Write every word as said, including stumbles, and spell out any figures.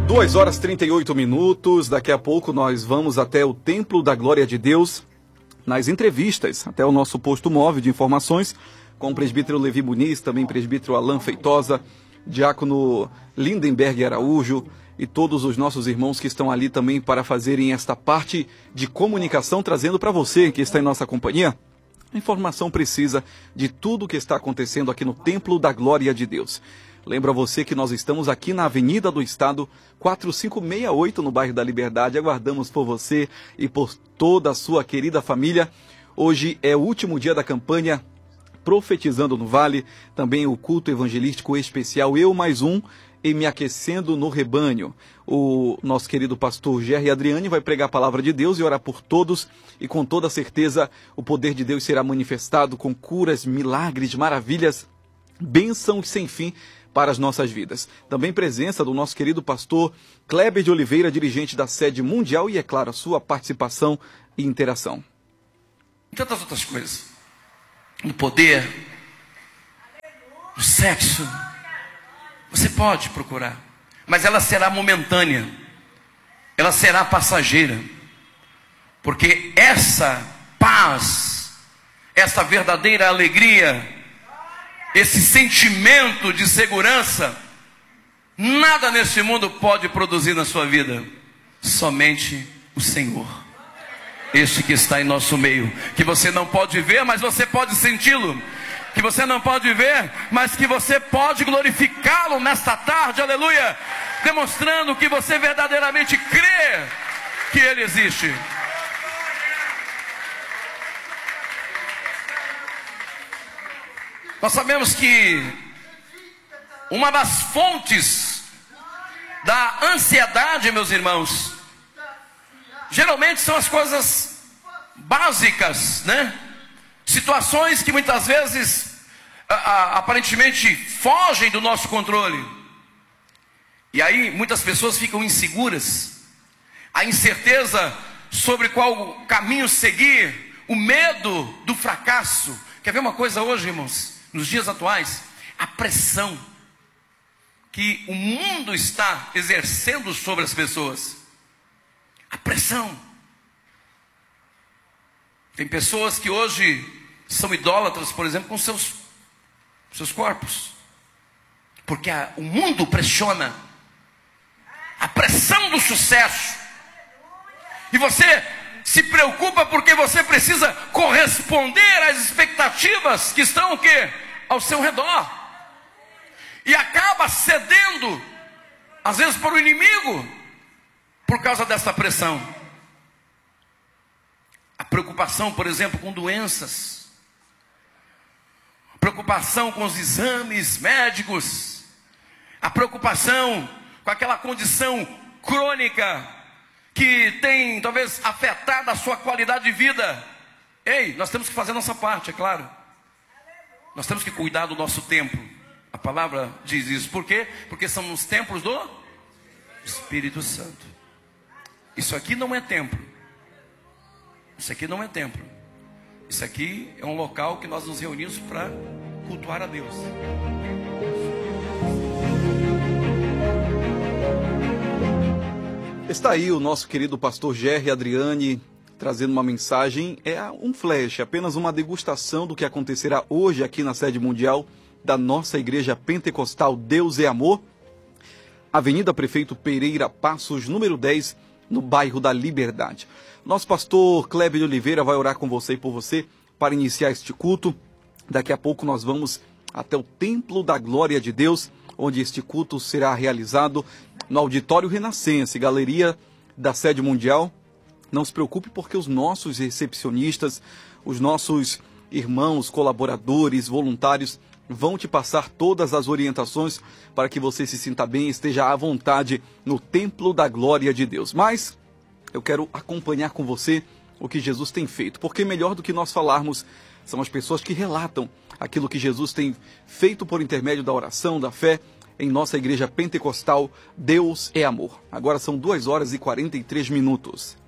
duas horas e trinta e oito minutos, daqui a pouco nós vamos até o Templo da Glória de Deus, nas entrevistas, até o nosso posto móvel de informações, com o presbítero Levi Muniz, também presbítero Alan Feitosa, diácono Lindenberg Araújo e todos os nossos irmãos que estão ali também para fazerem esta parte de comunicação, trazendo para você que está em nossa companhia informação precisa de tudo o que está acontecendo aqui no Templo da Glória de Deus. Lembro a você que nós estamos aqui na Avenida do Estado, quatro cinco seis oito, no bairro da Liberdade. Aguardamos por você e por toda a sua querida família. Hoje é o último dia da campanha Profetizando no Vale, também o culto evangelístico especial Eu Mais Um e Me Aquecendo no Rebanho. O nosso querido pastor Gerry Adriani vai pregar a palavra de Deus e orar por todos, e com toda certeza o poder de Deus será manifestado com curas, milagres, maravilhas, bênçãos sem fim para as nossas vidas. Também presença do nosso querido pastor Kleber de Oliveira, dirigente da sede mundial, e é claro, a sua participação e interação. E tantas outras coisas. O poder, o sexo, você pode procurar, mas ela será momentânea, ela será passageira, porque essa paz, essa verdadeira alegria, esse sentimento de segurança, nada neste mundo pode produzir na sua vida, somente o Senhor. Este que está em nosso meio, que você não pode ver, mas você pode senti-lo, que você não pode ver, mas que você pode glorificá-lo nesta tarde, aleluia, demonstrando que você verdadeiramente crê que Ele existe. Nós sabemos que uma das fontes da ansiedade, meus irmãos, geralmente são as coisas básicas, né? Situações que muitas vezes a, a, aparentemente fogem do nosso controle. E aí muitas pessoas ficam inseguras, a incerteza sobre qual caminho seguir, o medo do fracasso. Quer ver uma coisa hoje, irmãos? Nos dias atuais, a pressão que o mundo está exercendo sobre as pessoas. A pressão. Tem pessoas que hoje são idólatras, por exemplo, com seus, seus corpos. Porque a, o mundo pressiona. A pressão do sucesso. E você se preocupa porque você precisa corresponder às expectativas que estão o quê? Ao seu redor. E acaba cedendo, às vezes, para o inimigo, por causa dessa pressão. A preocupação, por exemplo, com doenças. A preocupação com os exames médicos. A preocupação com aquela condição crônica que tem, talvez, afetado a sua qualidade de vida. Ei, nós temos que fazer a nossa parte, é claro. Nós temos que cuidar do nosso templo. A palavra diz isso. Por quê? Porque são os templos do Espírito Santo. Isso aqui não é templo. Isso aqui não é templo. Isso aqui é um local que nós nos reunimos para cultuar a Deus. Está aí o nosso querido pastor Gerry Adriani trazendo uma mensagem. É um flash, apenas uma degustação do que acontecerá hoje aqui na sede mundial da nossa igreja pentecostal Deus é Amor, Avenida Prefeito Pereira Passos, número dez, no bairro da Liberdade. Nosso pastor Kleber de Oliveira vai orar com você e por você para iniciar este culto. Daqui a pouco nós vamos até o Templo da Glória de Deus, onde este culto será realizado no Auditório Renascença, galeria da sede mundial. Não se preocupe, porque os nossos recepcionistas, os nossos irmãos, colaboradores, voluntários, vão te passar todas as orientações para que você se sinta bem e esteja à vontade no Templo da Glória de Deus. Mas eu quero acompanhar com você o que Jesus tem feito, porque melhor do que nós falarmos são as pessoas que relatam aquilo que Jesus tem feito por intermédio da oração, da fé, em nossa igreja pentecostal Deus é Amor. Agora são duas horas e quarenta e três minutos.